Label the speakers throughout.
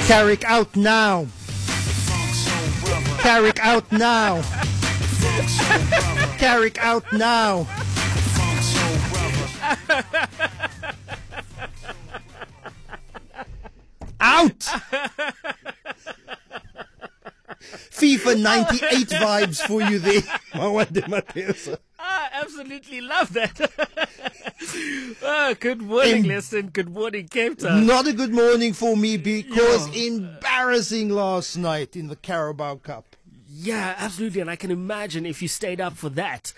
Speaker 1: Carrick out now. Carrick out now. Carrick out now. Out! FIFA 98 vibes for you there, Mawande Matesa.
Speaker 2: I absolutely love that. Good morning, Lesson. Good morning, Cape Town.
Speaker 1: Not a good morning for me because embarrassing last night in the Carabao Cup.
Speaker 2: Yeah, absolutely. And I can imagine if you stayed up for that,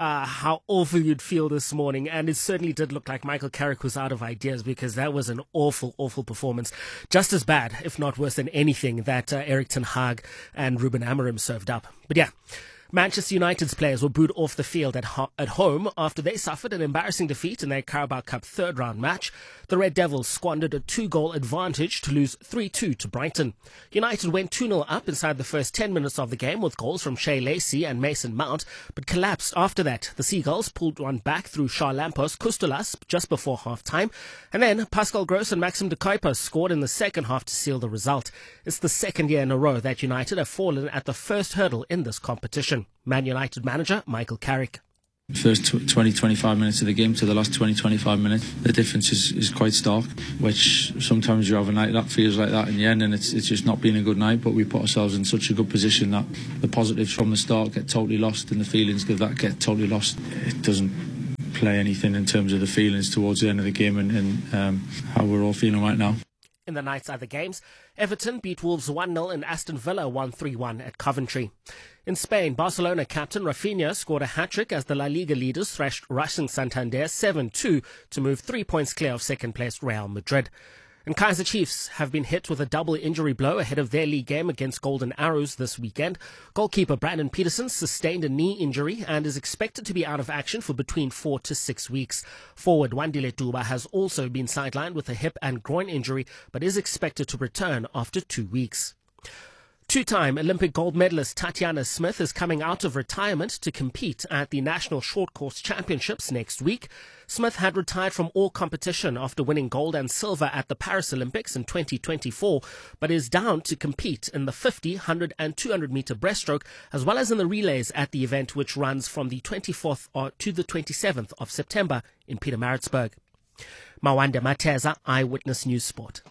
Speaker 2: how awful you'd feel this morning. And it certainly did look like Michael Carrick was out of ideas because that was an awful, awful performance. Just as bad, if not worse than anything that Erik ten Hag and Ruben Amorim served up. But yeah. Manchester United's players were booed off the field at home after they suffered an embarrassing defeat in their Carabao Cup third-round match. The Red Devils squandered a 2-goal advantage to lose 3-2 to Brighton. United went 2-0 up inside the first 10 minutes of the game with goals from Shea Lacey and Mason Mount, but collapsed after that. The Seagulls pulled one back through Charlampos Kustulas just before half-time, and then Pascal Gross and Maxim de Kuiper scored in the second half to seal the result. It's the second year in a row that United have fallen at the first hurdle in this competition. Man United manager Michael Carrick.
Speaker 3: First 20-25 minutes of the game to the last 20-25 minutes, the difference is quite stark, which sometimes you have a night that feels like that in the end and it's just not been a good night, but we put ourselves in such a good position that the positives from the start get totally lost and the feelings of that get totally lost. It doesn't play anything in terms of the feelings towards the end of the game and how we're all feeling right now.
Speaker 2: In the night's other games, Everton beat Wolves 1-0 and Aston Villa won 3-1 at Coventry. In Spain, Barcelona captain Rafinha scored a hat-trick as the La Liga leaders thrashed Racing Santander 7-2 to move 3 points clear of second-placed Real Madrid. And Kaizer Chiefs have been hit with a double injury blow ahead of their league game against Golden Arrows this weekend. Goalkeeper Brandon Peterson sustained a knee injury and is expected to be out of action for between 4 to 6 weeks. Forward Wandile Tuba has also been sidelined with a hip and groin injury, but is expected to return after 2 weeks. Two-time Olympic gold medalist Tatiana Smith is coming out of retirement to compete at the National Short Course Championships next week. Smith had retired from all competition after winning gold and silver at the Paris Olympics in 2024, but is down to compete in the 50, 100 and 200 meter breaststroke, as well as in the relays at the event, which runs from the 24th to the 27th of September in Pietermaritzburg. Mawande Mateza, Eyewitness News Sport.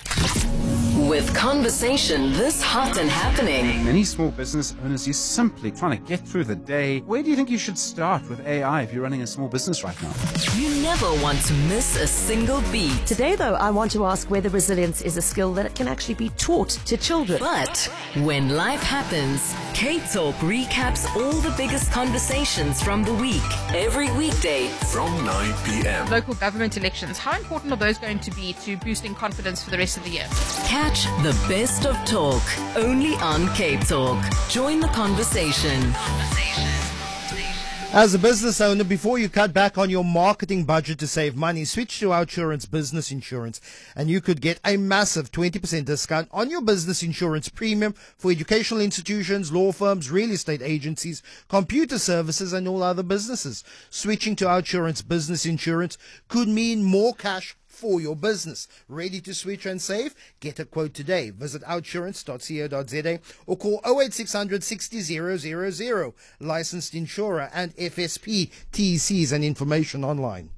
Speaker 4: With conversation this hot and happening.
Speaker 5: Many small business owners are simply trying to get through the day. Where do you think you should start with AI if you're running a small business right now?
Speaker 4: You never want to miss a single beat.
Speaker 6: Today, though, I want to ask whether resilience is a skill that can actually be taught to children.
Speaker 4: But when life happens, K-Talk recaps all the biggest conversations from the week. Every weekday
Speaker 7: from 9 p.m.
Speaker 8: Local government elections, how important are those going to be to boosting confidence for the rest of the year?
Speaker 4: Catch the best of talk only on K-Talk. Join the conversation.
Speaker 1: As a business owner, before you cut back on your marketing budget to save money, switch to OUTsurance Business Insurance and you could get a massive 20% discount on your business insurance premium for educational institutions, law firms, real estate agencies, computer services and all other businesses. Switching to OUTsurance Business Insurance could mean more cash for your business. Ready to switch and save? Get a quote today. Visit outsurance.co.za or call 08600 60 000. Licensed insurer and FSP, TECs and information online.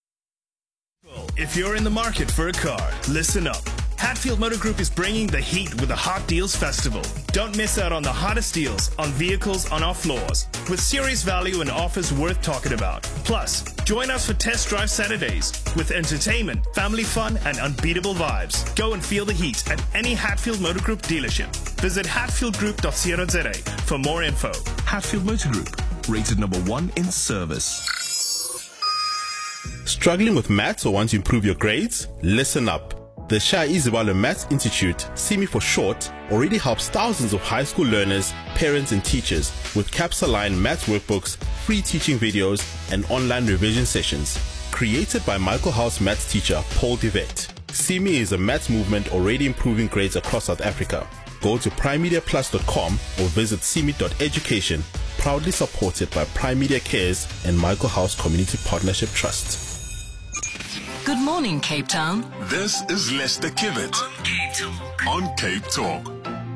Speaker 7: If you're in the market for a car, listen up. Hatfield Motor Group is bringing the heat with the Hot Deals Festival. Don't miss out on the hottest deals on vehicles on our floors, with serious value and offers worth talking about. Plus, join us for Test Drive Saturdays with entertainment, family fun, and unbeatable vibes. Go and feel the heat at any Hatfield Motor Group dealership. Visit hatfieldgroup.co.za for more info.
Speaker 9: Hatfield Motor Group, rated number 1 in service.
Speaker 10: Struggling with maths or want to improve your grades? Listen up. The Shah Izabalo Maths Institute, SIMI for short, already helps thousands of high school learners, parents and teachers with CAPS-aligned maths workbooks, free teaching videos and online revision sessions. Created by Michael House maths teacher Paul Devet, SIMI is a maths movement already improving grades across South Africa. Go to primemediaplus.com or visit simi.education, proudly supported by Prime Media Cares and Michael House Community Partnership Trust.
Speaker 4: Good morning. morning, Cape Town.
Speaker 9: This is Lester Kibbet
Speaker 4: On Cape Talk.
Speaker 9: on Cape Talk.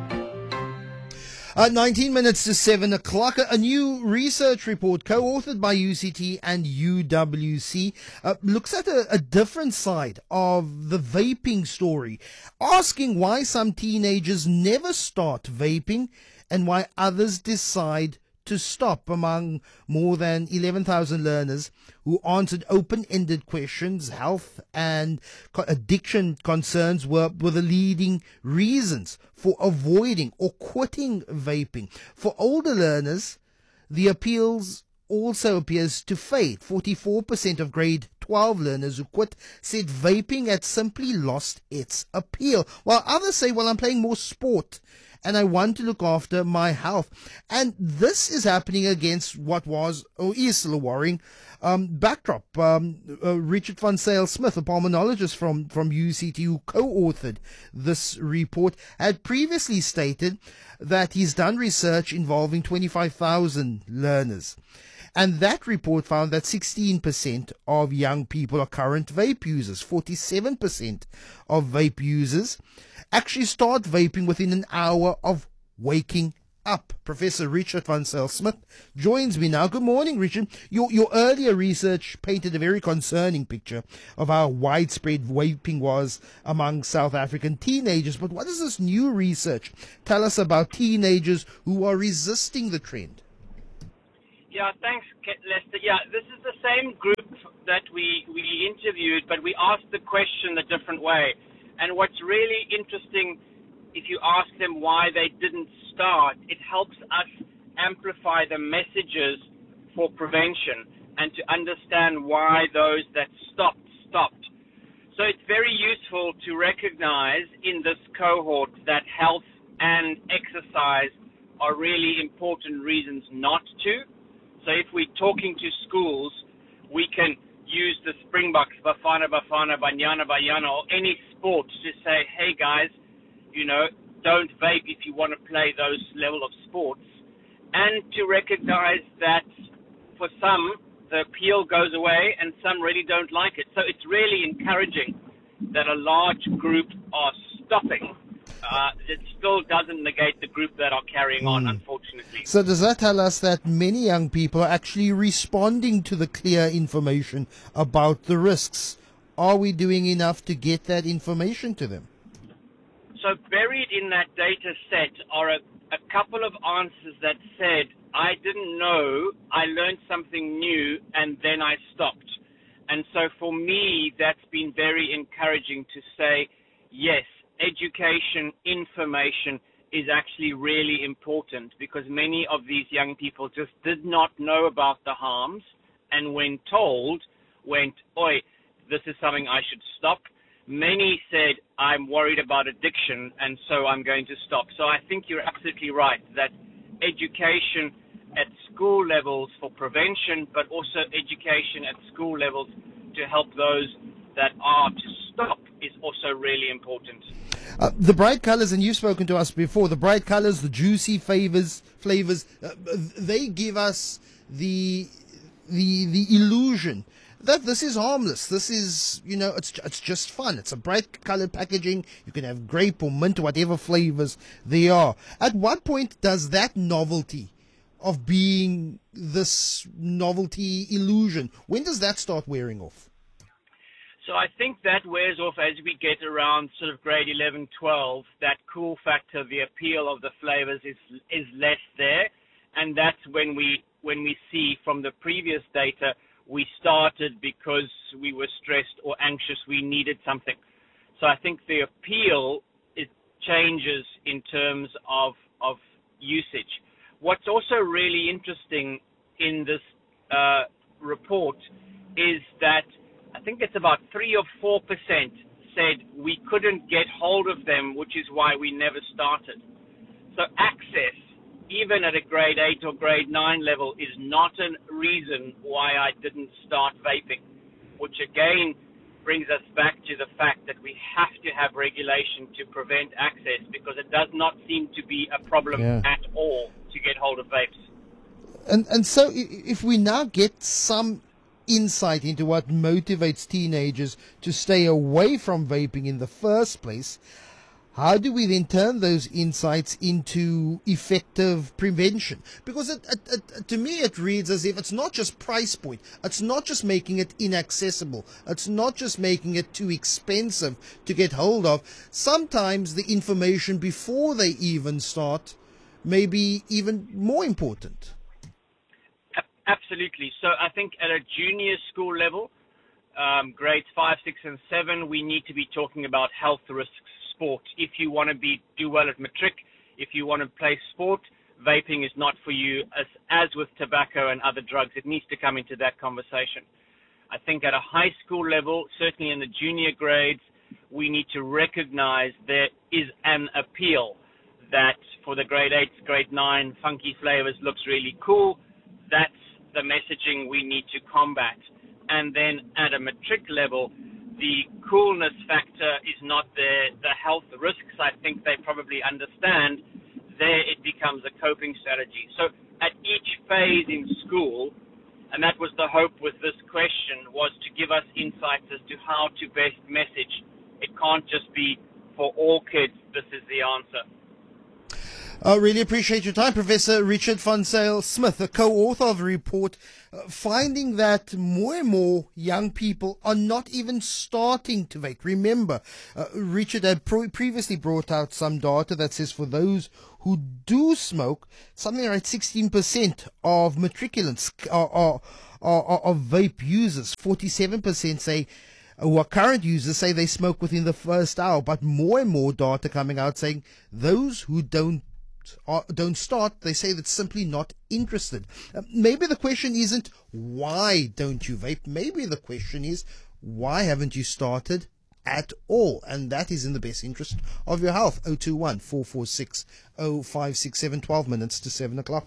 Speaker 1: 19 minutes to 7 o'clock. A new research report co-authored by UCT and UWC looks at a different side of the vaping story, asking why some teenagers never start vaping and why others decide to stop. Among more than 11,000 learners who answered open-ended questions, health and addiction concerns were the leading reasons for avoiding or quitting vaping. For older learners, the appeals also appears to fade. 44% of grade 12 learners who quit said vaping had simply lost its appeal, while others say, well, I'm playing more sport and I want to look after my health. And this is happening against what was or is still a worrying backdrop. Richard van Zyl Smith, a pulmonologist from UCT who co-authored this report, had previously stated that he's done research involving 25,000 learners. And that report found that 16% of young people are current vape users. 47% of vape users actually start vaping within an hour of waking up. Professor Richard van Zyl Smith joins me now. Good morning, Richard. Your earlier research painted a very concerning picture of how widespread vaping was among South African teenagers. But what does this new research tell us about teenagers who are resisting the trend?
Speaker 11: Yeah, thanks, Lester. Yeah, this is the same group that we interviewed, but we asked the question a different way. And what's really interesting, if you ask them why they didn't start, it helps us amplify the messages for prevention and to understand why those that stopped. So it's very useful to recognize in this cohort that health and exercise are really important reasons not to. So if we're talking to schools, we can use the Springboks, Bafana, Banyana, or any sport to say, hey guys, don't vape if you want to play those level of sports. And to recognize that for some, the appeal goes away and some really don't like it. So it's really encouraging that a large group are stopping. It still doesn't negate the group that are carrying on, unfortunately.
Speaker 1: So does that tell us that many young people are actually responding to the clear information about the risks? Are we doing enough to get that information to them?
Speaker 11: So buried in that data set are a couple of answers that said, I didn't know, I learned something new, and then I stopped. And so for me, that's been very encouraging to say, yes, education, information is actually really important, because many of these young people just did not know about the harms, and when told, went, oi, this is something I should stop. Many said, I'm worried about addiction, and so I'm going to stop. So I think you're absolutely right that education at school levels for prevention, but also education at school levels to help those that are to stop is also really important.
Speaker 1: The bright colors, and you've spoken to us before, the bright colors, the juicy flavors, they give us the illusion that this is harmless. This is, it's just fun. It's a bright colored packaging. You can have grape or mint, whatever flavors they are. At what point does that novelty of being this novelty illusion, when does that start wearing off?
Speaker 11: So I think that wears off as we get around sort of grade 11, 12. That cool factor, the appeal of the flavors is less there. And that's when we see from the previous data, we started because we were stressed or anxious, we needed something. So I think the appeal, it changes in terms of usage. What's also really interesting in this report is that I think it's about 3 or 4% said we couldn't get hold of them, which is why we never started. So access, even at a grade 8 or grade 9 level, is not a reason why I didn't start vaping, which again brings us back to the fact that we have to have regulation to prevent access, because it does not seem to be a problem at all to get hold of vapes.
Speaker 1: And so if we now get some insight into what motivates teenagers to stay away from vaping in the first place, how do we then turn those insights into effective prevention? Because to me it reads as if it's not just price point, it's not just making it inaccessible, it's not just making it too expensive to get hold of. Sometimes the information before they even start may be even more important.
Speaker 11: Absolutely. So I think at a junior school level, grades 5, 6, and 7, we need to be talking about health risks. Sport. If you want to do well at matric, if you want to play sport, vaping is not for you. As with tobacco and other drugs, it needs to come into that conversation. I think at a high school level, certainly in the junior grades, we need to recognize there is an appeal that for the grade 8, grade 9, funky flavors looks really cool. That's the messaging we need to combat. And then at a matric level, the coolness factor is not there. The health risks, I think they probably understand. There it becomes a coping strategy. So at each phase in school, and that was the hope with this question, was to give us insights as to how to best message. It can't just be for all kids, this is the answer.
Speaker 1: I really appreciate your time, Professor Richard van Zyl Smith, a co-author of a report finding that more and more young people are not even starting to vape. Remember, Richard had previously brought out some data that says for those who do smoke, something like 16% of matriculants are vape users. 47% say, who are current users, say they smoke within the first hour, but more and more data coming out saying those who don't start, they say that's simply not interested. Maybe the question isn't why don't you vape? Maybe the question is why haven't you started at all? And that is in the best interest of your health. 021-446-0567, 12 minutes to 7 o'clock.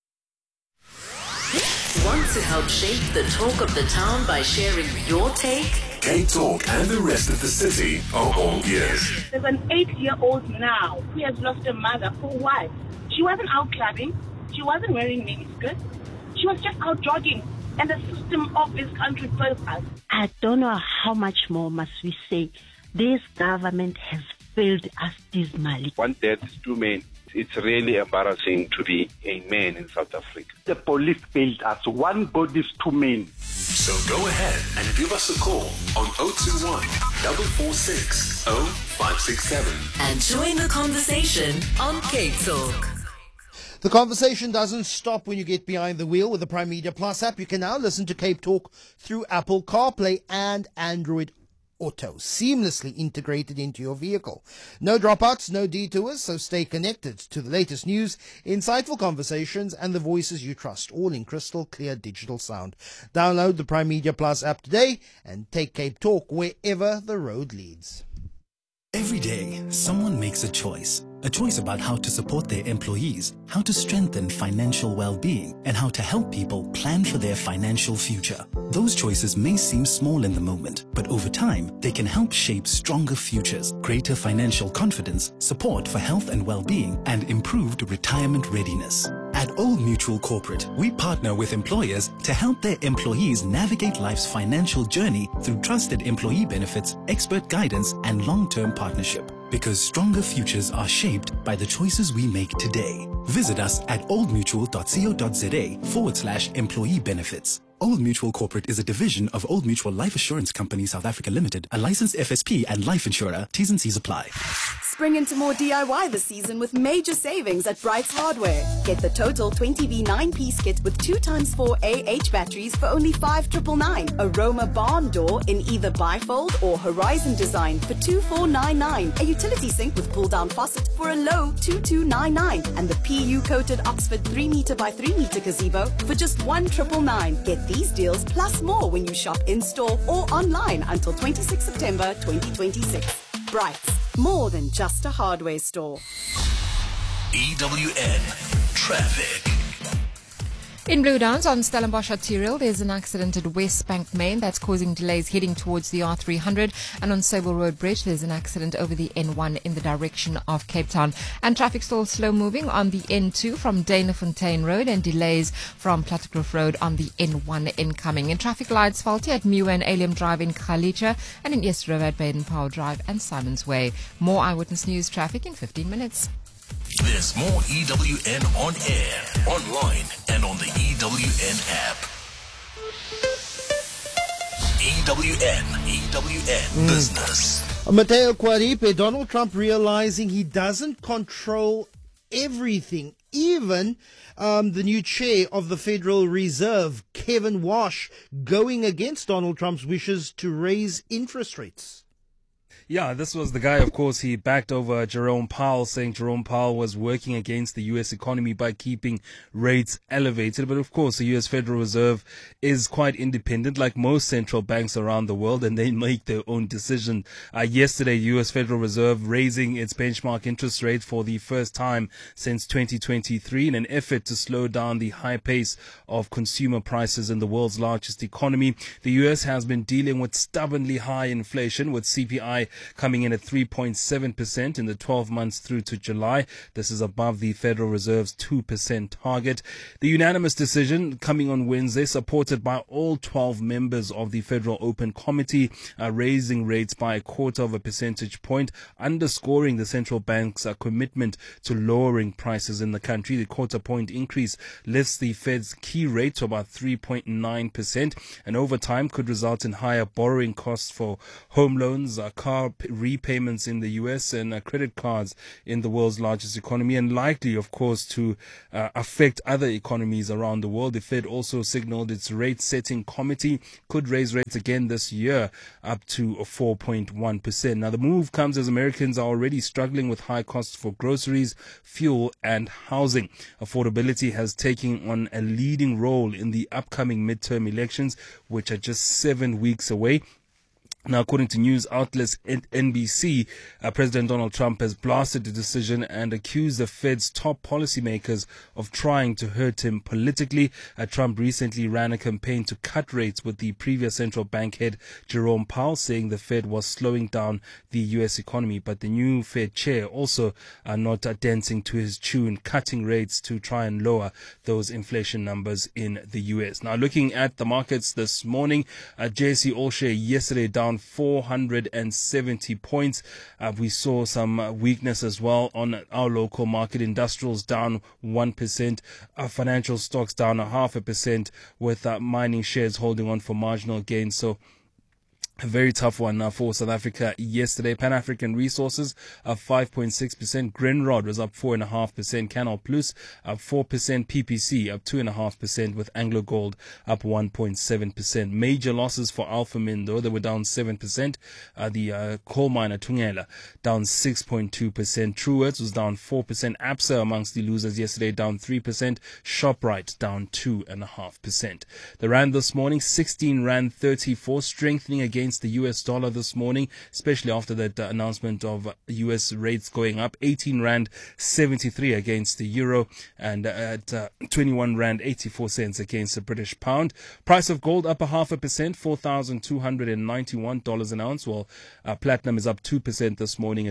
Speaker 4: Want to help shape the talk of the town by sharing your take?
Speaker 9: K-Talk and the rest of the city are all ears.
Speaker 12: There's an 8-year-old now who has lost a mother. For what? She wasn't out clubbing. She wasn't wearing miniskirts. She was just out jogging. And the system of this country fails us.
Speaker 13: I don't know how much more must we say. This government has failed us dismally.
Speaker 14: One death is two men. It's really embarrassing to be a man in South Africa.
Speaker 15: The police failed us. One body is two men.
Speaker 9: So go ahead and give us a call on 021 446 0567.
Speaker 4: And join the conversation on K-Talk.
Speaker 1: The conversation doesn't stop when you get behind the wheel with the Prime Media Plus app. You can now listen to Cape Talk through Apple CarPlay and Android Auto, seamlessly integrated into your vehicle. No dropouts, no detours, so stay connected to the latest news, insightful conversations, and the voices you trust, all in crystal clear digital sound. Download the Prime Media Plus app today and take Cape Talk wherever the road leads.
Speaker 16: Every day, someone makes a choice about how to support their employees, how to strengthen financial well-being, and how to help people plan for their financial future. Those choices may seem small in the moment, but over time, they can help shape stronger futures, greater financial confidence, support for health and well-being, and improved retirement readiness. At Old Mutual Corporate, we partner with employers to help their employees navigate life's financial journey through trusted employee benefits, expert guidance, and long-term partnership. Because stronger futures are shaped by the choices we make today. Visit us at oldmutual.co.za/employee benefits. Old Mutual Corporate is a division of Old Mutual Life Assurance Company South Africa Limited, a licensed FSP and life insurer. T's and C's apply.
Speaker 17: Spring into more DIY this season with major savings at Brights Hardware. Get the total 20V 9-piece kit with 2x4 AH batteries for only 5,999. Aroma barn door in either bifold or horizon design for 2,499. A utility sink with pull-down faucet for a low 2,299. And the PU-coated Oxford 3 by 3 meter gazebo for just 1,999. Get these deals plus more when you shop in-store or online until 26 September 2026. Brights, more than just a hardware store.
Speaker 9: EWN Traffic.
Speaker 18: In Blue Downs on Stellenbosch Arterial, there's an accident at West Bank Main that's causing delays heading towards the R300. And on Sable Road Bridge, there's an accident over the N1 in the direction of Cape Town. And traffic still slow moving on the N2 from Danafontein Road and delays from Plattekloof Road on the N1 incoming. And traffic lights faulty at Mewa and Alium Drive in Khalicha and in East River at Baden Powell Drive and Simons Way. More Eyewitness News traffic in 15 minutes.
Speaker 9: There's more EWN on air, online, and on the EWN app. EWN Business.
Speaker 1: Mateo Quaripe, Donald Trump realizing he doesn't control everything, even the new chair of the Federal Reserve, Kevin Walsh, going against Donald Trump's wishes to raise interest rates.
Speaker 19: Yeah, this was the guy, of course, he backed over Jerome Powell, saying Jerome Powell was working against the U.S. economy by keeping rates elevated. But of course, the U.S. Federal Reserve is quite independent, like most central banks around the world, and they make their own decision. Yesterday, U.S. Federal Reserve raising its benchmark interest rate for the first time since 2023 in an effort to slow down the high pace of consumer prices in the world's largest economy. The U.S. has been dealing with stubbornly high inflation, with CPI coming in at 3.7% in the 12 months through to July. This is above the Federal Reserve's 2% target. The unanimous decision coming on Wednesday, supported by all 12 members of the Federal Open Committee, raising rates by 0.25 percentage point, underscoring the central bank's commitment to lowering prices in the country. The 0.25 point increase lifts the Fed's key rate to about 3.9%, and over time could result in higher borrowing costs for home loans, car repayments in the US, and credit cards in the world's largest economy, and likely, of course, to affect other economies around the world. The Fed also signaled its rate-setting committee could raise rates again this year up to 4.1%. Now, the move comes as Americans are already struggling with high costs for groceries, fuel, and housing. Affordability has taken on a leading role in the upcoming midterm elections, which are just 7 weeks away. Now, according to news outlets NBC, President Donald Trump has blasted the decision and accused the Fed's top policymakers of trying to hurt him politically. Trump recently ran a campaign to cut rates with the previous central bank head Jerome Powell, saying the Fed was slowing down the U.S. economy. But the new Fed chair also not dancing to his tune, cutting rates to try and lower those inflation numbers in the U.S. Now, looking at the markets this morning, JSE All Share yesterday down 470 points. We saw some weakness as well on our local market. Industrials down 1%, financial stocks down 0.5%, with mining shares holding on for marginal gains. So a very tough one for South Africa yesterday. Pan-African Resources up 5.6%. Grindrod was up 4.5%. Canal Plus up 4%. PPC up 2.5%, with Anglo Gold up 1.7%. Major losses for Alpha Mindo. They were down 7%. The coal miner Thungela down 6.2%. Truworths was down 4%. Absa amongst the losers yesterday, down 3%. Shoprite down 2.5%. The rand this morning, 16 rand 34, strengthening against the US dollar this morning, especially after that announcement of US rates going up. 18 rand 73 against the euro, and at 21 rand 84 cents against the British pound. Price of gold up 0.5%, $4,291 an ounce, while platinum is up 2% this morning at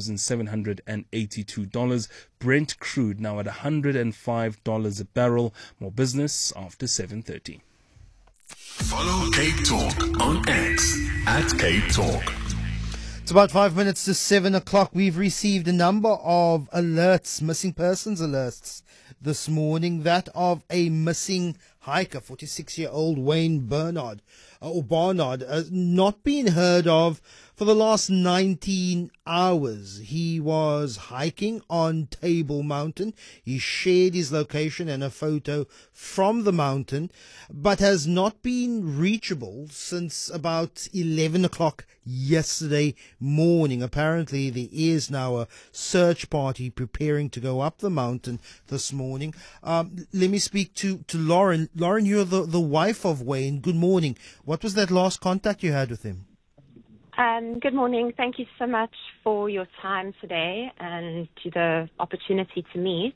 Speaker 19: $1,782. Brent crude now at $105 a barrel. More business after 7:30.
Speaker 9: Follow Cape Talk on X at Cape Talk.
Speaker 1: It's about 5 minutes to 7 o'clock. We've received a number of alerts, missing persons alerts this morning. That of a missing hiker, 46-year-old Wayne Barnard, not been heard of for the last 19 hours. He was hiking on Table Mountain. He shared his location and a photo from the mountain, but has not been reachable since about 11 o'clock yesterday morning. Apparently, there is now a search party preparing to go up the mountain this morning. Let me speak to Lauren. Lauren, you're the wife of Wayne. Good morning. What was that last contact you had with him?
Speaker 20: Good morning. Thank you so much for your time today and to the opportunity to meet.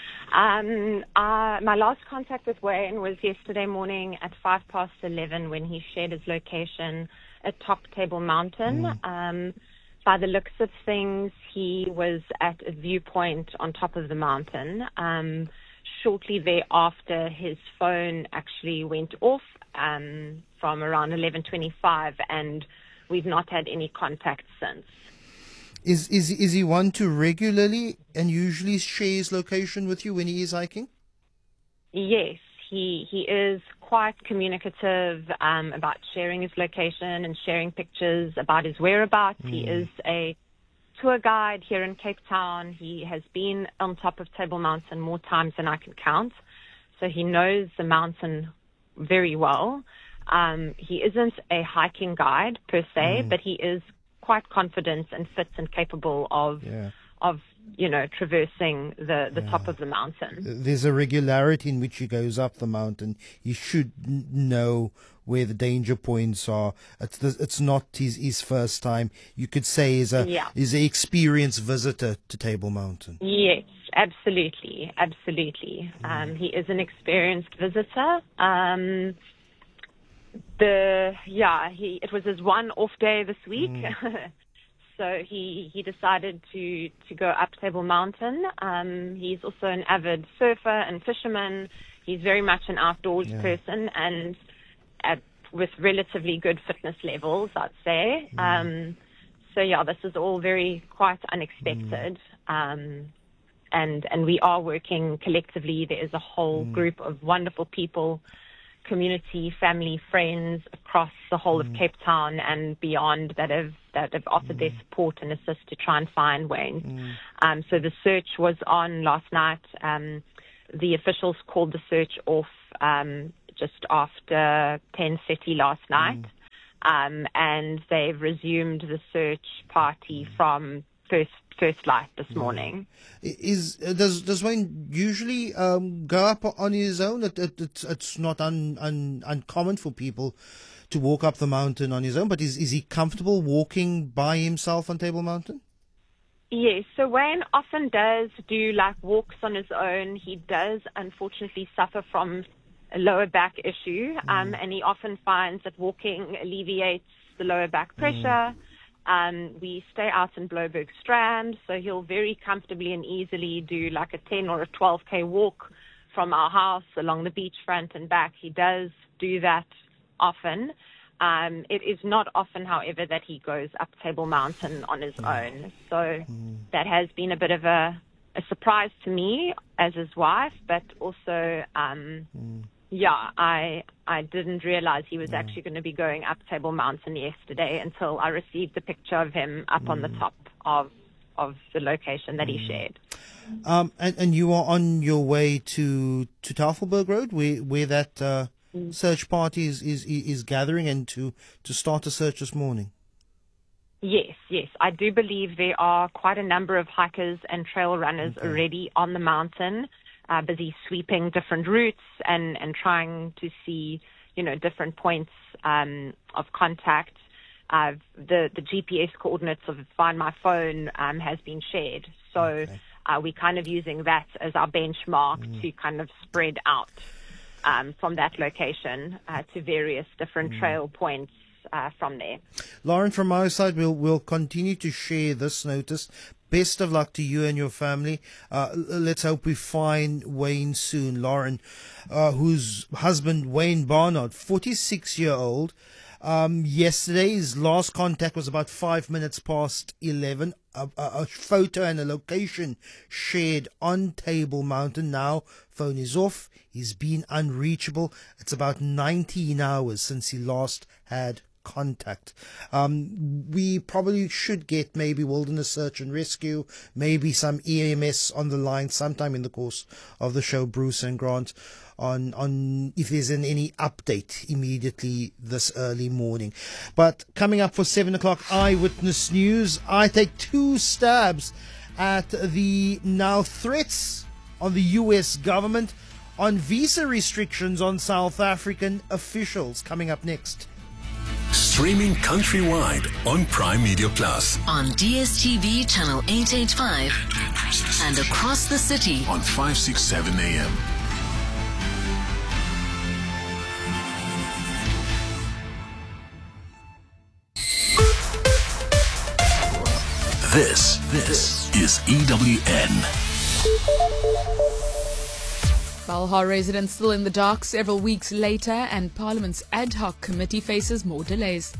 Speaker 20: My last contact with Wayne was yesterday morning at 11:05 when he shared his location at Top Table Mountain. By the looks of things, he was at a viewpoint on top of the mountain. Shortly thereafter, his phone actually went off from around 11:25, and we've not had any contact since.
Speaker 1: Is he one to regularly and usually share his location with you when he is hiking?
Speaker 20: Yes, he is quite communicative about sharing his location and sharing pictures about his whereabouts. He is a tour guide here in Cape Town. He has been on top of Table Mountain more times than I can count, so he knows the mountain very well. He isn't a hiking guide per se, but he is quite confident and fit and capable of traversing the top of the mountain.
Speaker 1: There's a regularity in which he goes up the mountain. He should know where the danger points are. It's not his first time. You could say he's an experienced visitor to Table Mountain.
Speaker 20: Yes, absolutely. He is an experienced visitor. It was his one off day this week. So he decided to go up Table Mountain. He's also an avid surfer and fisherman. He's very much an outdoors person and with relatively good fitness levels, I'd say. This is all quite unexpected. And we are working collectively. There is a whole group of wonderful people, community, family, friends across the whole of Cape Town and beyond that have offered their support and assist to try and find Wayne. So the search was on last night. The officials called the search off just after 10:30 last night, and they've resumed the search party from first light this morning.
Speaker 1: Does Wayne usually go up on his own? It's not uncommon for people to walk up the mountain on his own, but is he comfortable walking by himself on Table Mountain?
Speaker 20: Yes, so Wayne often does do walks on his own. He does unfortunately suffer from a lower back issue, and he often finds that walking alleviates the lower back pressure. We stay out in Bloberg Strand, so he'll very comfortably and easily do a 10 or a 12K walk from our house along the beachfront and back. He does do that often. It is not often, however, that he goes up Table Mountain on his own. So that has been a bit of a surprise to me as his wife, but also I didn't realize he was actually going to be going up Table Mountain yesterday until I received the picture of him up on the top of the location that he shared.
Speaker 1: And you are on your way to Tafelberg Road, where that search party is gathering, and to start a search this morning.
Speaker 20: Yes. I do believe there are quite a number of hikers and trail runners already on the mountain, busy sweeping different routes and trying to see, different points of contact. The GPS coordinates of Find My Phone has been shared. So we're kind of using that as our benchmark to kind of spread out from that location to various different trail points from there.
Speaker 1: Lauren, from our side, we'll continue to share this notice. Best of luck to you and your family. Let's hope we find Wayne soon. Lauren, whose husband, Wayne Barnard, 46-year-old, yesterday, his last contact was about 5 minutes past 11. A photo and a location shared on Table Mountain. Now, phone is off. He's been unreachable. It's about 19 hours since he last had contact. We probably should get maybe Wilderness Search and Rescue, maybe some EMS on the line sometime in the course of the show, Bruce and Grant, on if there's any update immediately this early morning. But coming up for 7 o'clock Eyewitness News, I take 2 stabs at the now threats on the US government on visa restrictions on South African officials. Coming up next.
Speaker 9: Streaming countrywide on Prime Media Plus.
Speaker 4: On DSTV channel 885 and across the city
Speaker 9: on 567 AM. This is EWN.
Speaker 21: Belhar residents still in the dark several weeks later, and Parliament's ad hoc committee faces more delays.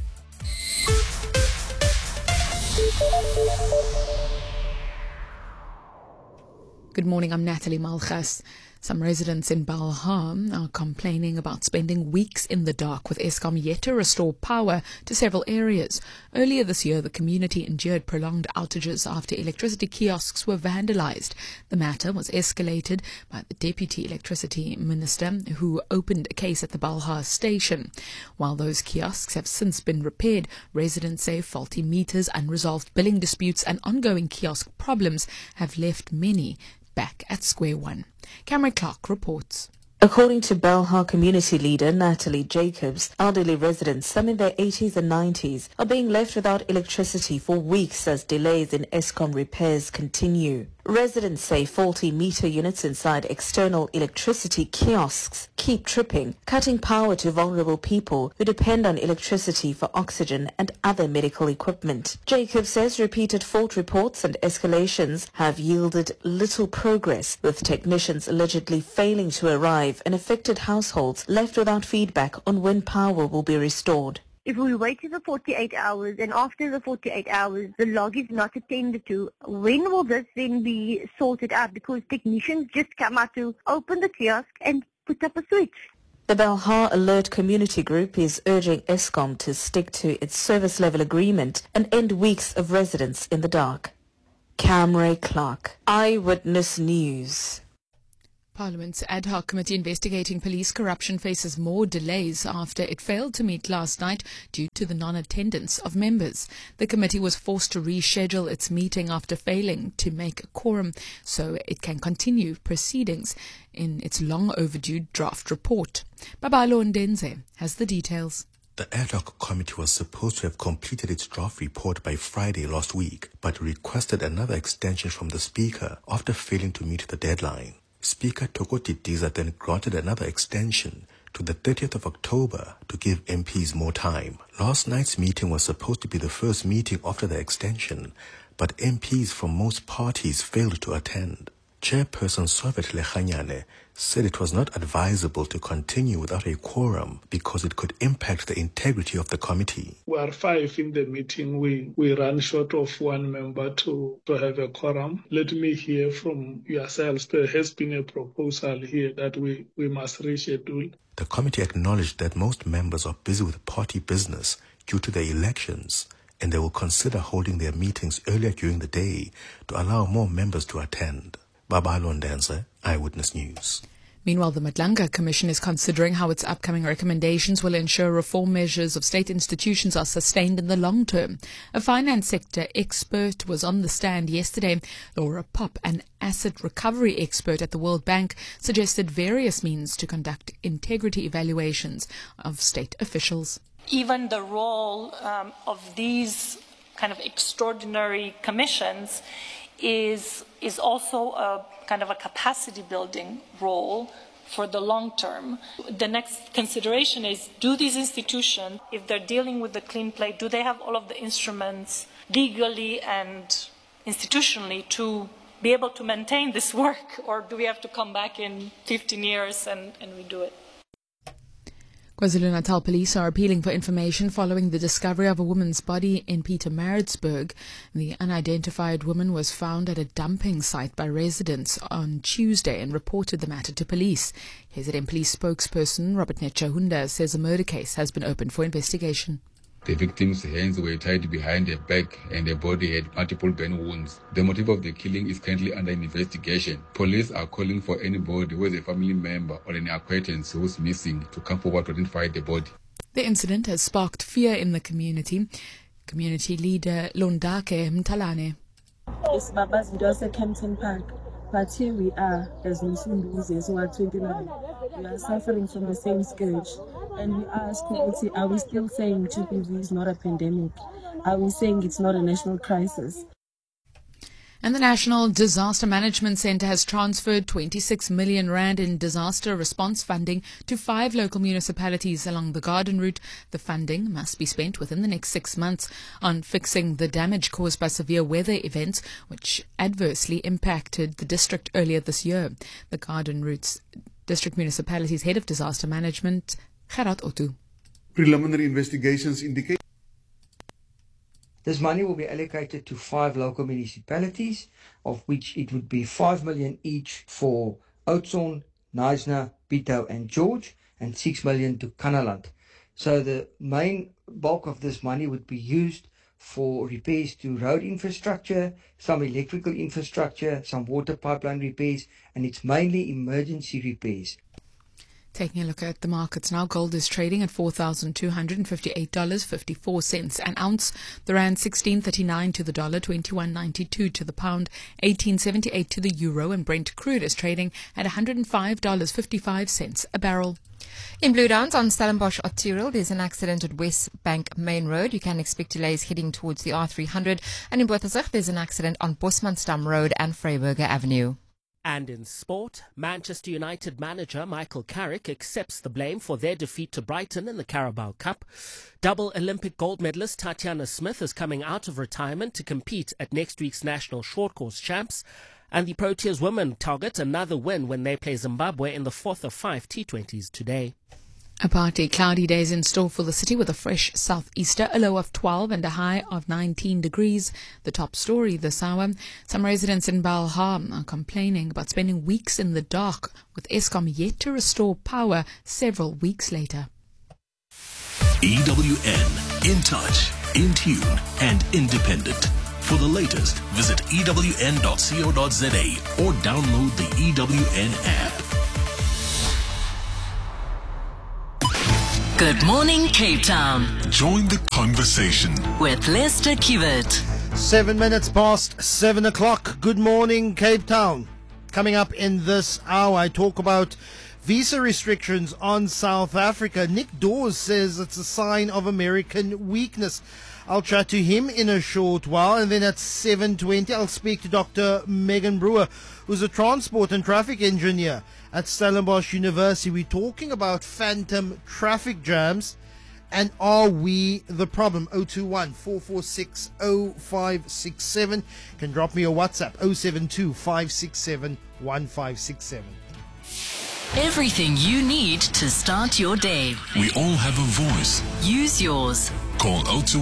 Speaker 21: Good morning, I'm Natalie Malchas. Some residents in Belhar are complaining about spending weeks in the dark with Eskom yet to restore power to several areas. Earlier this year, the community endured prolonged outages after electricity kiosks were vandalized. The matter was escalated by the Deputy Electricity Minister, who opened a case at the Belhar station. While those kiosks have since been repaired, residents say faulty meters, unresolved billing disputes and ongoing kiosk problems have left many back at square one. Cameron Clark reports.
Speaker 22: According to Belhar community leader Natalie Jacobs, elderly residents, some in their 80s and 90s, are being left without electricity for weeks as delays in Eskom repairs continue. Residents say faulty meter units inside external electricity kiosks keep tripping, cutting power to vulnerable people who depend on electricity for oxygen and other medical equipment. Jacob says repeated fault reports and escalations have yielded little progress, with technicians allegedly failing to arrive and affected households left without feedback on when power will be restored.
Speaker 23: If we wait for 48 hours and after the 48 hours the log is not attended to, when will this then be sorted out? Because technicians just come out to open the kiosk and put up a switch.
Speaker 22: The Belhar Alert Community Group is urging Eskom to stick to its service level agreement and end weeks of residents in the dark. Camray Clark, Eyewitness News.
Speaker 21: Parliament's ad hoc committee investigating police corruption faces more delays after it failed to meet last night due to the non-attendance of members. The committee was forced to reschedule its meeting after failing to make a quorum so it can continue proceedings in its long overdue draft report. Babalo Ndenze has the details.
Speaker 24: The ad hoc committee was supposed to have completed its draft report by Friday last week, but requested another extension from the Speaker after failing to meet the deadline. Speaker Tokoti Diza then granted another extension to the 30th of October to give MPs more time. Last night's meeting was supposed to be the first meeting after the extension, but MPs from most parties failed to attend. Chairperson Sovet Lechanyane said it was not advisable to continue without a quorum because it could impact the integrity of the committee.
Speaker 25: We are 5 in the meeting. We ran short of 1 member to have a quorum. Let me hear from yourselves. There has been a proposal here that we must reschedule.
Speaker 24: The committee acknowledged that most members are busy with party business due to the elections, and they will consider holding their meetings earlier during the day to allow more members to attend. Babalo Ndenze, Eyewitness News.
Speaker 21: Meanwhile, the Madlanga Commission is considering how its upcoming recommendations will ensure reform measures of state institutions are sustained in the long term. A finance sector expert was on the stand yesterday. Laura Pop, an asset recovery expert at the World Bank, suggested various means to conduct integrity evaluations of state officials.
Speaker 26: Even the role of these kind of extraordinary commissions is also a kind of a capacity building role for the long term. The next consideration is, do these institutions, if they're dealing with the clean plate, do they have all of the instruments legally and institutionally to be able to maintain this work, or do we have to come back in 15 years and redo it?
Speaker 21: KwaZulu-Natal police are appealing for information following the discovery of a woman's body in Pietermaritzburg. The unidentified woman was found at a dumping site by residents on Tuesday and reported the matter to police. KZN police spokesperson Robert Netshahunda says a murder case has been opened for investigation.
Speaker 27: The victim's hands were tied behind her back and her body had multiple burn wounds. The motive of the killing is currently under investigation. Police are calling for anybody who is a family member or an acquaintance who is missing to come forward to identify the body.
Speaker 21: The incident has sparked fear in the community. Community leader Londake Mtalane.
Speaker 28: It's Babazidose Kempton Park, but here we are as Muslims who are 29. We are suffering from the same scourge. and we ask, are we still saying GBV is not a pandemic? Are we saying it's not a national crisis?
Speaker 21: And the National Disaster Management Centre has transferred 26 million rand in disaster response funding to 5 local municipalities along the Garden Route. The funding must be spent within the next 6 months on fixing the damage caused by severe weather events, which adversely impacted the district earlier this year. The Garden Route's District Municipality's Head of Disaster Management, Gerard Otto.
Speaker 2: Preliminary investigations indicate
Speaker 3: this money will be allocated to 5 local municipalities, of which it would be 5 million each for Oudtshoorn, Knysna, Pito and George, and 6 million to Kannaland. So the main bulk of this money would be used for repairs to road infrastructure, some electrical infrastructure, some water pipeline repairs, and it's mainly emergency repairs.
Speaker 21: Taking a look at the markets now, gold is trading at $4,258.54 an ounce. The rand 16.39 to the dollar, 21.92 to the pound, 18.78 to the euro, and Brent crude is trading at $105.55 a barrel.
Speaker 18: In Blue Downs on Stellenbosch Arterial, there's an accident at West Bank Main Road. You can expect delays heading towards the R300. And in Bothaville, there's an accident on Bosmansdam Road and Vryburger Avenue.
Speaker 5: And in sport, Manchester United manager Michael Carrick accepts the blame for their defeat to Brighton in the Carabao Cup. Double Olympic gold medalist Tatiana Smith is coming out of retirement to compete at next week's National Short Course Champs. And the Proteas women target another win when they play Zimbabwe in the 4th of 5 T20s today.
Speaker 21: A partly cloudy days in store for the city with a fresh southeaster, a low of 12 and a high of 19 degrees. The top story this hour, some residents in Balham are complaining about spending weeks in the dark, with Eskom yet to restore power several weeks later.
Speaker 6: EWN, in touch, in tune and independent. For the latest, visit ewn.co.za or download the EWN app.
Speaker 4: Good morning, Cape Town.
Speaker 9: Join the conversation
Speaker 4: With Lester Kiewit.
Speaker 1: 7 minutes past 7 o'clock. Good morning, Cape Town. Coming up in this hour, I talk about visa restrictions on South Africa. Nick Dawes says it's a sign of American weakness. I'll chat to him in a short while, and then at 7:20 I'll speak to Dr. Megan Brewer, who's a transport and traffic engineer at Stellenbosch University. We're talking about phantom traffic jams, and are we the problem? 021-446-0567. Can drop me a WhatsApp, 072-567-1567.
Speaker 4: Everything you need to start your day.
Speaker 9: We all have a voice.
Speaker 4: Use yours.
Speaker 9: Call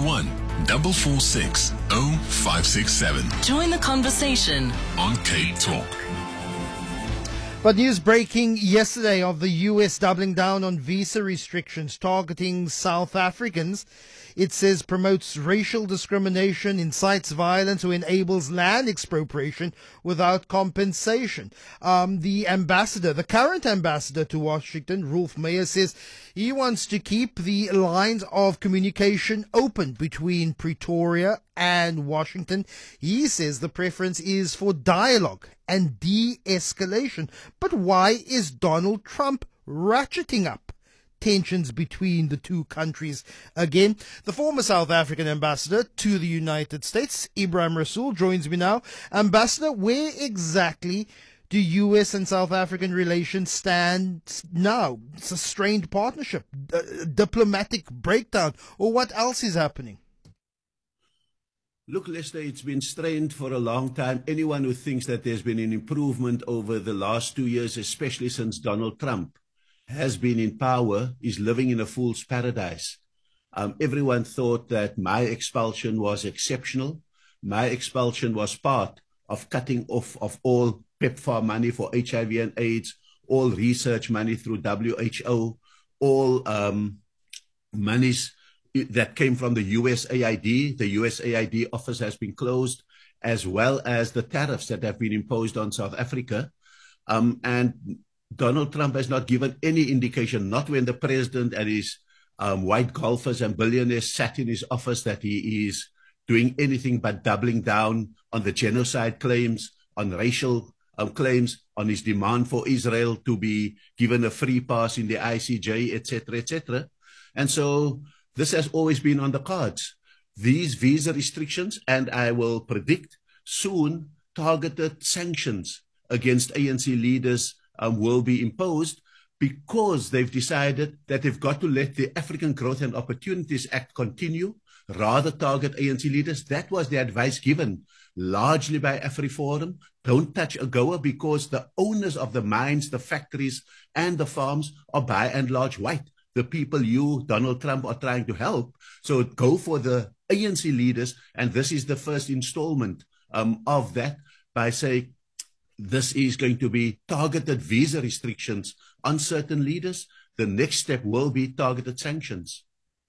Speaker 9: 021-446-0567.
Speaker 4: Join the conversation
Speaker 9: on Cape Talk.
Speaker 1: But news breaking yesterday of the US doubling down on visa restrictions targeting South Africans. It says promotes racial discrimination, incites violence, or enables land expropriation without compensation. The current ambassador to Washington, Rolf Meyer, says he wants to keep the lines of communication open between Pretoria and Washington. He says the preference is for dialogue and de-escalation. But why is Donald Trump ratcheting up tensions between the two countries again? The former South African ambassador to the United States, Ibrahim Rasool, joins me now. Ambassador, where exactly do U.S. and South African relations stand now? It's a strained partnership, diplomatic breakdown, or what else is happening?
Speaker 7: Look, Lester, it's been strained for a long time. Anyone who thinks that there's been an improvement over the last 2 years, especially since Donald Trump has been in power, is living in a fool's paradise. Everyone thought that my expulsion was exceptional. My expulsion was part of cutting off of all PEPFAR money for HIV and AIDS, all research money through WHO, all monies that came from the USAID. The USAID office has been closed, as well as the tariffs that have been imposed on South Africa. And Donald Trump has not given any indication, not when the president and his white golfers and billionaires sat in his office, that he is doing anything but doubling down on the genocide claims, on racial claims, on his demand for Israel to be given a free pass in the ICJ, etc., etc. And so this has always been on the cards. These visa restrictions, and I will predict soon targeted sanctions against ANC leaders will be imposed, because they've decided that they've got to let the African Growth and Opportunities Act continue, rather target ANC leaders. That was the advice given largely by AfriForum. Don't touch AGOA, because the owners of the mines, the factories, and the farms are by and large white. The people you, Donald Trump, are trying to help. So go for the ANC leaders, and this is the first installment of that, by saying this is going to be targeted visa restrictions on certain leaders. The next step will be targeted sanctions.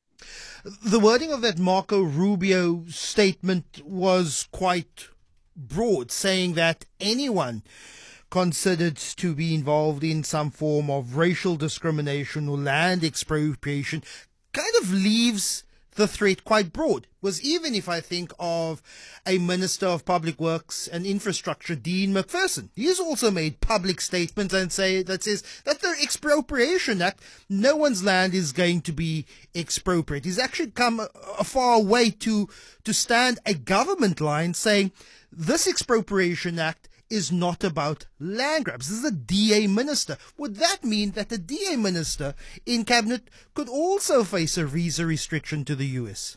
Speaker 1: The wording of that Marco Rubio statement was quite broad, saying that anyone considered to be involved in some form of racial discrimination or land expropriation kind of leaves the threat quite broad. Was even if I think of a Minister of Public Works and Infrastructure, Dean McPherson, he has also made public statements and says that the Expropriation Act, no one's land is going to be expropriated. He's actually come a far way to stand a government line saying this Expropriation Act is not about land grabs. This is a DA minister. Would that mean that the DA minister in cabinet could also face a visa restriction to the US?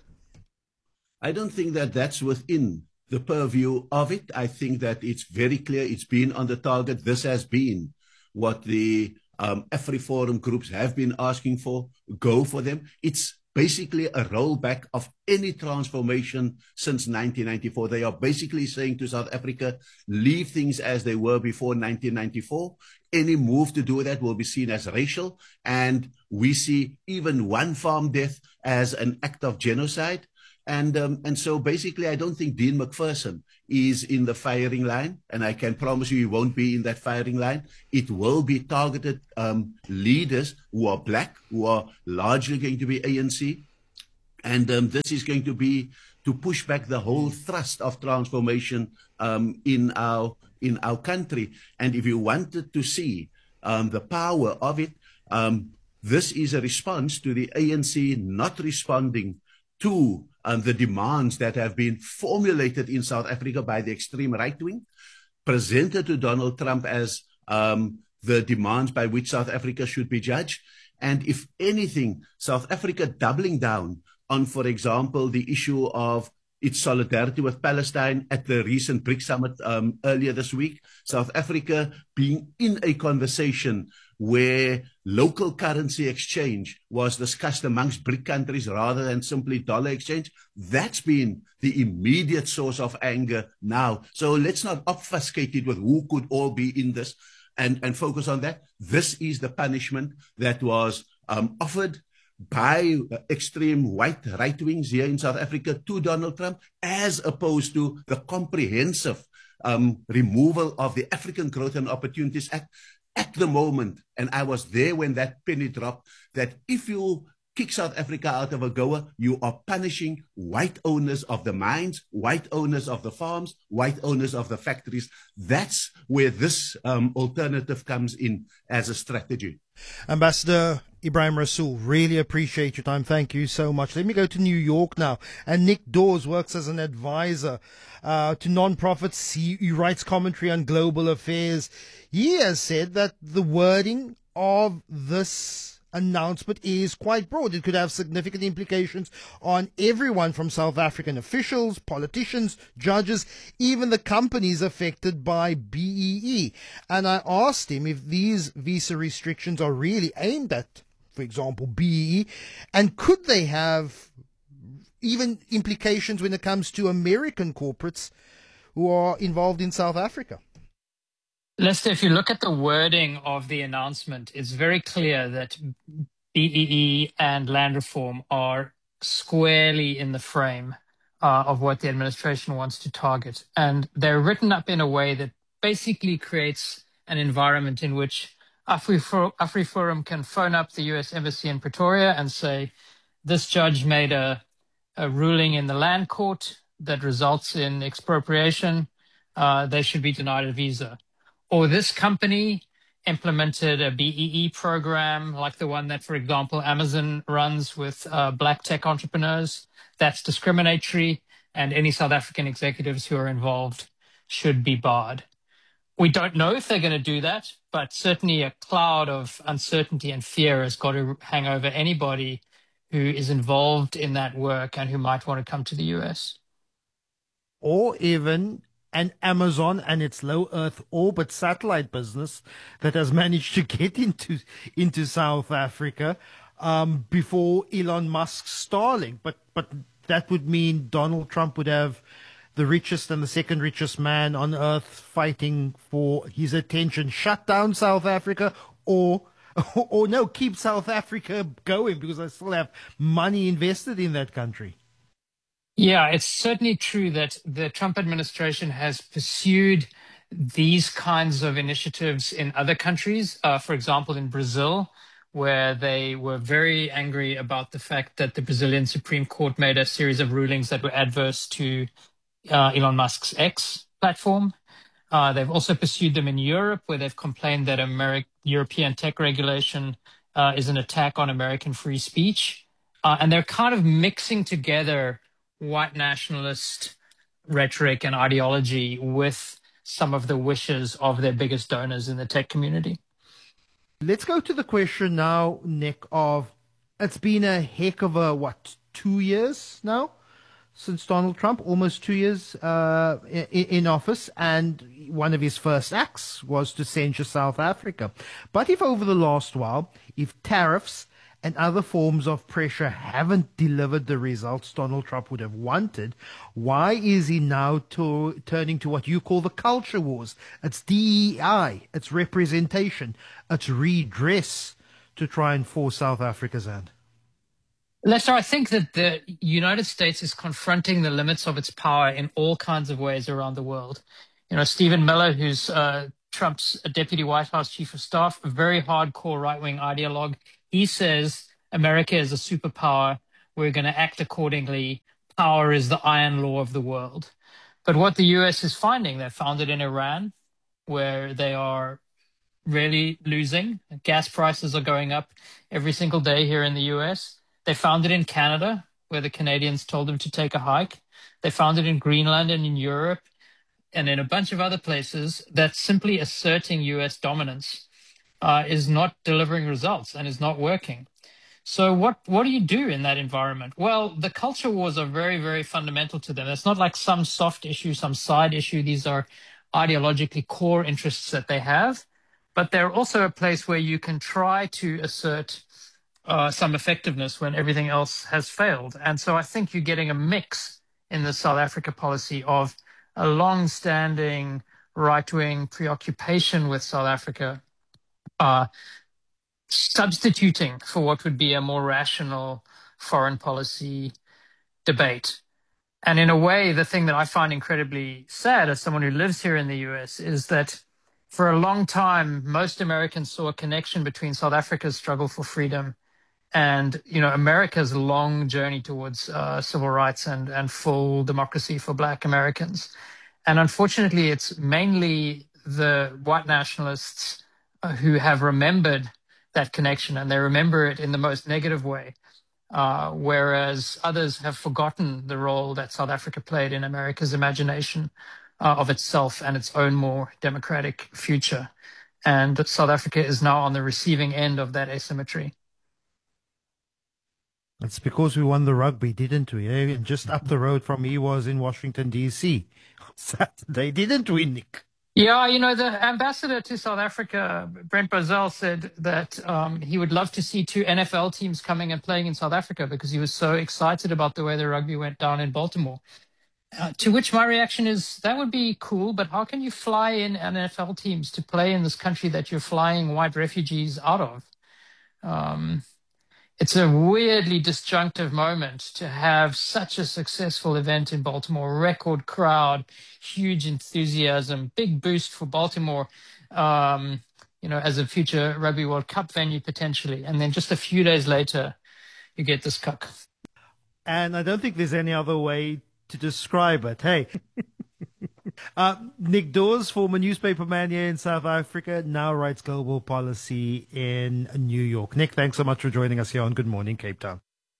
Speaker 7: I don't think that that's within the purview of it. I think that it's very clear. It's been on the target. This has been what the AfriForum groups have been asking for. Go for them. It's basically a rollback of any transformation since 1994. They are basically saying to South Africa, leave things as they were before 1994. Any move to do that will be seen as racial. And we see even one farm death as an act of genocide. And so basically, I don't think Dean McPherson is in the firing line, and I can promise you he won't be in that firing line. It will be targeted leaders who are black, who are largely going to be ANC, and this is going to be to push back the whole thrust of transformation in our country. And if you wanted to see the power of it, this is a response to the ANC not responding to the demands that have been formulated in South Africa by the extreme right wing, presented to Donald Trump as the demands by which South Africa should be judged. And if anything, South Africa doubling down on, for example, the issue of its solidarity with Palestine at the recent BRICS summit earlier this week, South Africa being in a conversation where local currency exchange was discussed amongst BRIC countries rather than simply dollar exchange. That's been the immediate source of anger now. So let's not obfuscate it with who could all be in this and focus on that. This is the punishment that was offered by extreme white right wings here in South Africa to Donald Trump, as opposed to the comprehensive removal of the African Growth and Opportunities Act. At the moment, and I was there when that penny dropped, that if you kick South Africa out of AGOA, you are punishing white owners of the mines, white owners of the farms, white owners of the factories. That's where this alternative comes in as a strategy.
Speaker 1: Ambassador Ebrahim Rasool, really appreciate your time. Thank you so much. Let me go to New York now. And Nick Dawes works as an advisor to nonprofits. He writes commentary on global affairs. He has said that the wording of this announcement is quite broad. It could have significant implications on everyone from South African officials, politicians, judges, even the companies affected by BEE. And I asked him if these visa restrictions are really aimed at, for example, BEE, and could they have even implications when it comes to American corporates who are involved in South Africa?
Speaker 8: Lester, if you look at the wording of the announcement, it's very clear that BEE and land reform are squarely in the frame of what the administration wants to target. And they're written up in a way that basically creates an environment in which AfriForum can phone up the US Embassy in Pretoria and say, this judge made a ruling in the land court that results in expropriation. They should be denied a visa. Or this company implemented a BEE program like the one that, for example, Amazon runs with black tech entrepreneurs. That's discriminatory, and any South African executives who are involved should be barred. We don't know if they're going to do that, but certainly a cloud of uncertainty and fear has got to hang over anybody who is involved in that work and who might want to come to the US.
Speaker 1: Or even an Amazon and its low Earth orbit satellite business that has managed to get into South Africa before Elon Musk's Starlink. But that would mean Donald Trump would have the richest and the second richest man on earth fighting for his attention. Shut down South Africa or no, keep South Africa going because I still have money invested in that country.
Speaker 8: Yeah, it's certainly true that the Trump administration has pursued these kinds of initiatives in other countries. For example, in Brazil, where they were very angry about the fact that the Brazilian Supreme Court made a series of rulings that were adverse to Elon Musk's X platform. They've also pursued them in Europe, where they've complained that European tech regulation is an attack on American free speech. And they're kind of mixing together white nationalist rhetoric and ideology with some of the wishes of their biggest donors in the tech community.
Speaker 1: Let's go to the question now, Nick, of it's been a heck of a, 2 years now since Donald Trump, almost 2 years in office, and one of his first acts was to censure South Africa. But if over the last while, if tariffs and other forms of pressure haven't delivered the results Donald Trump would have wanted, why is he now turning to what you call the culture wars? It's DEI, it's representation, it's redress to try and force South Africa's hand.
Speaker 8: Lester, I think that the United States is confronting the limits of its power in all kinds of ways around the world. You know, Stephen Miller, who's Trump's deputy White House chief of staff, a very hardcore right-wing ideologue, he says America is a superpower. We're going to act accordingly. Power is the iron law of the world. But what the U.S. is finding, they found it in Iran, where they are really losing. Gas prices are going up every single day here in the U.S. They found it in Canada, where the Canadians told them to take a hike. They found it in Greenland and in Europe and in a bunch of other places that simply asserting U.S. dominance is not delivering results and is not working. So what do you do in that environment? Well, the culture wars are very, very fundamental to them. It's not like some soft issue, some side issue. These are ideologically core interests that they have. But they're also a place where you can try to assert some effectiveness when everything else has failed. And so I think you're getting a mix in the South Africa policy of a long-standing right-wing preoccupation with South Africa, substituting for what would be a more rational foreign policy debate. And in a way, the thing that I find incredibly sad as someone who lives here in the US is that for a long time, most Americans saw a connection between South Africa's struggle for freedom and, you know, America's long journey towards civil rights and full democracy for Black Americans. And unfortunately, it's mainly the white nationalists who have remembered that connection, and they remember it in the most negative way, whereas others have forgotten the role that South Africa played in America's imagination of itself and its own more democratic future. And that South Africa is now on the receiving end of that asymmetry.
Speaker 1: It's because we won the rugby, didn't we? Eh? Just up the road from me was in Washington, D.C. Saturday, didn't we, Nick?
Speaker 8: Yeah, you know, the ambassador to South Africa, Brent Bozell, said that he would love to see 2 NFL teams coming and playing in South Africa because he was so excited about the way the rugby went down in Baltimore. To which my reaction is, that would be cool, but how can you fly in NFL teams to play in this country that you're flying white refugees out of? It's a weirdly disjunctive moment to have such a successful event in Baltimore, record crowd, huge enthusiasm, big boost for Baltimore, you know, as a future Rugby World Cup venue potentially. And then just a few days later, you get this cuck.
Speaker 1: And I don't think there's any other way to describe it. Hey, Nick Dawes, former newspaperman here in South Africa, now writes global policy in New York. Nick, thanks so much for joining us here on Good Morning Cape Town.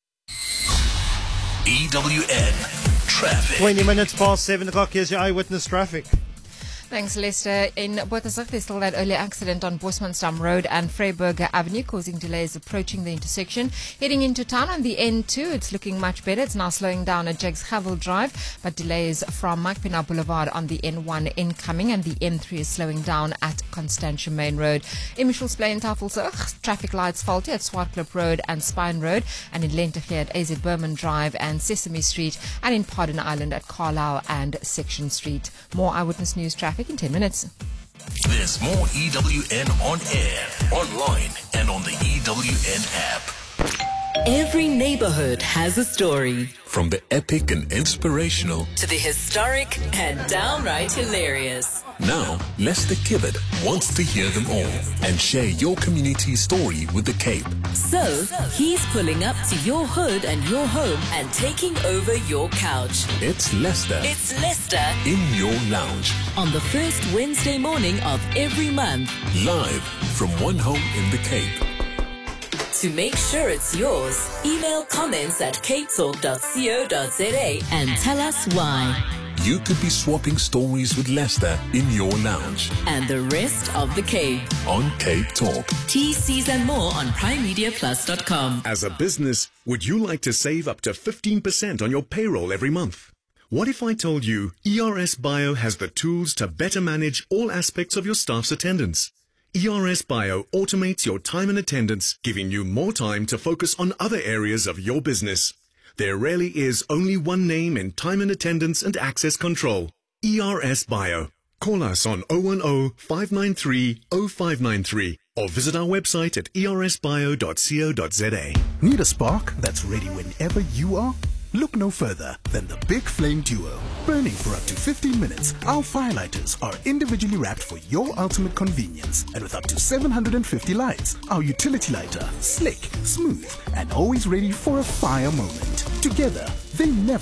Speaker 6: EWN Traffic.
Speaker 1: 20 minutes past 7 o'clock. Here's your eyewitness traffic.
Speaker 18: Thanks, Lester. In Bottasach, there's still that early accident on Bosmansdam Road and Vryburg Avenue, causing delays approaching the intersection. Heading into town on the N2, it's looking much better. It's now slowing down at Jakes Havel Drive, but delays from Mike Pina Boulevard on the N1 incoming, and the N3 is slowing down at Constantia Main Road. In Michelsplein, Tafelsig, traffic lights faulty at Swartklip Road and Spine Road, and in Lentegeur at AZ Berman Drive and Sesame Street, and in Pardon Island at Carlisle and Section Street. More Eyewitness News traffic in 10 minutes.
Speaker 6: There's more EWN on air, online, and on the EWN app.
Speaker 4: Every neighborhood has a story.
Speaker 9: From the epic and inspirational
Speaker 4: To the historic and downright hilarious.
Speaker 9: Now, Lester Kibbard wants to hear them all and share your community's story with the Cape.
Speaker 4: So, he's pulling up to your hood and your home and taking over your couch.
Speaker 9: It's Lester.
Speaker 4: It's Lester
Speaker 9: in your lounge.
Speaker 4: On the first Wednesday morning of every month.
Speaker 9: Live from one home in the Cape.
Speaker 4: To make sure it's yours, email comments at capetalk.co.za and tell us why.
Speaker 9: You could be swapping stories with Lester in your lounge.
Speaker 4: And the rest of the Cape.
Speaker 9: On Cape Talk.
Speaker 4: TCs and more on primemediaplus.com.
Speaker 10: As a business, would you like to save up to 15% on your payroll every month? What if I told you ERS Bio has the tools to better manage all aspects of your staff's attendance? ERS Bio automates your time and attendance, giving you more time to focus on other areas of your business. There rarely is only one name in time and attendance and access control. ERS Bio. Call us on 010-593-0593 or visit our website at ersbio.co.za.
Speaker 11: Need a spark that's ready whenever you are? Look no further than the Big Flame Duo. Burning for up to 15 minutes, our firelighters are individually wrapped for your ultimate convenience. And with up to 750 lights, our utility lighter, slick, smooth, and always ready for a fire moment. Together, they never